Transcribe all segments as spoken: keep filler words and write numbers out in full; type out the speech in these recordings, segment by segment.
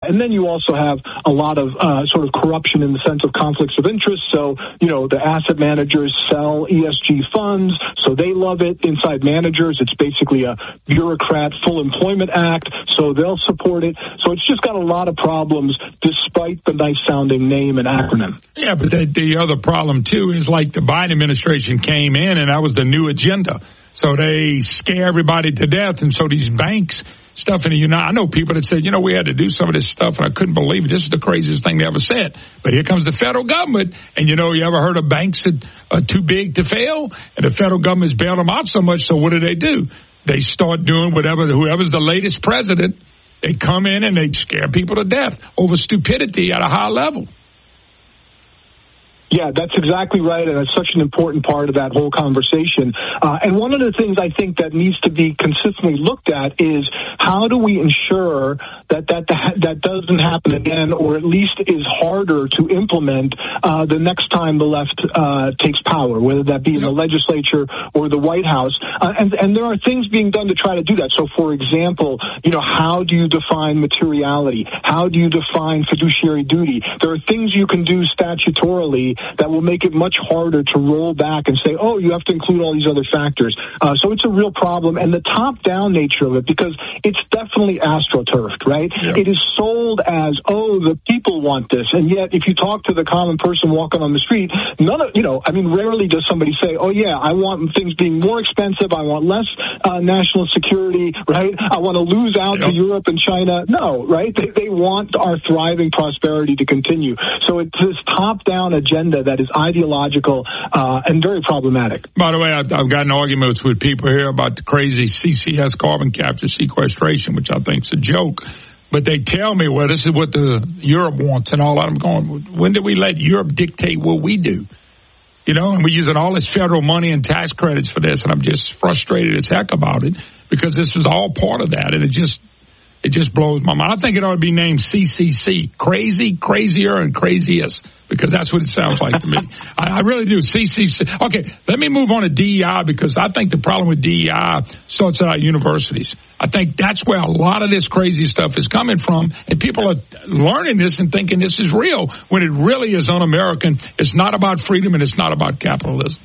And then you also have a lot of uh, sort of corruption in the sense of conflicts of interest. So, you know, the asset managers sell E S G funds, so they love it. Inside managers, it's basically a bureaucrat full employment act, so they'll support it. So it's just got a lot of problems despite the nice-sounding name and acronym. Yeah, but the, the other problem, too, is like the Biden administration came in, and that was the new agenda. So they scare everybody to death, and so these banks stuff in the United. I know people that said, you know, we had to do some of this stuff, and I couldn't believe it. This is the craziest thing they ever said. But here comes the federal government, and, you know, you ever heard of banks that are too big to fail? And the federal government's bailed them out so much, so what do they do? They start doing whatever, whoever's the latest president, they come in and they scare people to death over stupidity at a high level. Yeah, that's exactly right, and it's such an important part of that whole conversation. Uh, and one of the things I think that needs to be consistently looked at is how do we ensure that that that doesn't happen again, or at least is harder to implement uh, the next time the left uh, takes power, whether that be in the legislature or the White House. Uh, and, and there are things being done to try to do that. So, for example, you know, how do you define materiality? How do you define fiduciary duty? There are things you can do statutorily that will make it much harder to roll back and say, oh, you have to include all these other factors. Uh, so it's a real problem. And the top-down nature of it, because it's definitely astroturfed, right? Yeah. It is sold as, oh, the people want this. And yet, if you talk to the common person walking on the street, none of, you know, I mean, rarely does somebody say, oh, yeah, I want things being more expensive. I want less uh, national security, right? I want to lose out yep. to Europe and China. No, right? They, they want our thriving prosperity to continue. So it's this top-down agenda that is ideological uh, and very problematic. By the way, I've, I've gotten arguments with people here about the crazy C C S, carbon capture sequestration, which I think is a joke. But they tell me, well, this is what the Europe wants and all that. I'm going, when did we let Europe dictate what we do? You know, and we're using all this federal money and tax credits for this, and I'm just frustrated as heck about it because this is all part of that, and it just it just blows my mind. I think it ought to be named C C C, crazy, crazier, and craziest, because that's what it sounds like to me. I, I really do. C C C. Okay, let me move on to D E I, because I think the problem with D E I starts at our universities. I think that's where a lot of this crazy stuff is coming from, and people are learning this and thinking this is real when it really is un-American. It's not about freedom, and it's not about capitalism.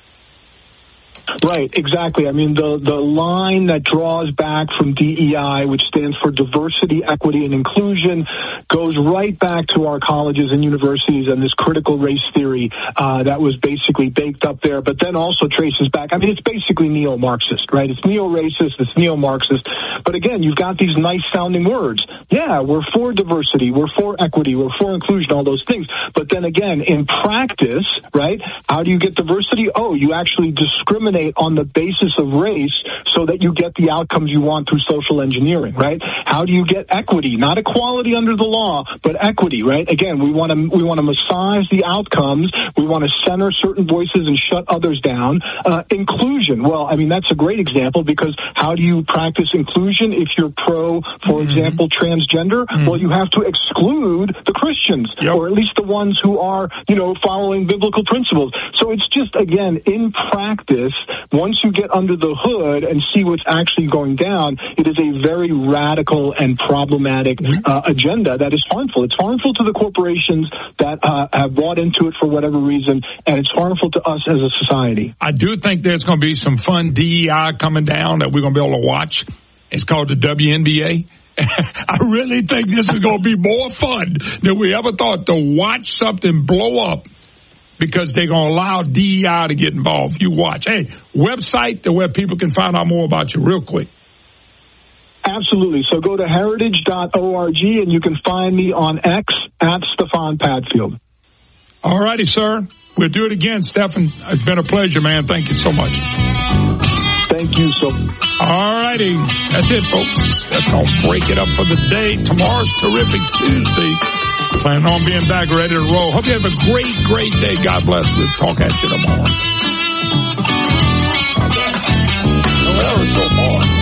Right, exactly. I mean, the, the line that draws back from D E I, which stands for diversity, equity, and inclusion, goes right back to our colleges and universities and this critical race theory uh, that was basically baked up there, but then also traces back. I mean, it's basically neo-Marxist, right? It's neo-racist, it's neo-Marxist. But again, you've got these nice-sounding words. Yeah, we're for diversity, we're for equity, we're for inclusion, all those things. But then again, in practice, right, how do you get diversity? Oh, you actually discriminate on the basis of race so that you get the outcomes you want through social engineering, right? How do you get equity? Not equality under the law, but equity, right? Again, we want to we want to massage the outcomes. We want to center certain voices and shut others down. Uh, inclusion. Well, I mean, that's a great example, because how do you practice inclusion if you're pro, for mm-hmm. example, transgender? Mm-hmm. Well, you have to exclude the Christians, yep. or at least the ones who are, you know, following biblical principles. So it's just, again, in practice, once you get under the hood and see what's actually going down, it is a very radical and problematic uh, agenda that is harmful. It's harmful to the corporations that uh, have bought into it for whatever reason, and it's harmful to us as a society. I do think there's going to be some fun D E I coming down that we're going to be able to watch. It's called the W N B A. I really think this is going to be more fun than we ever thought, to watch something blow up, because they're going to allow D E I to get involved. You watch. Hey, website where people can find out more about you real quick. Absolutely. So go to heritage dot org, and you can find me on X at Stefan Padfield. All righty, sir. We'll do it again, Stefan. It's been a pleasure, man. Thank you so much. Thank you so much. All righty. That's it, folks. That's going to break it up for the day. Tomorrow's Terrific Tuesday. Planning on being back ready to roll. Hope you have a great, great day. God bless. We'll talk at you tomorrow. No errors so far.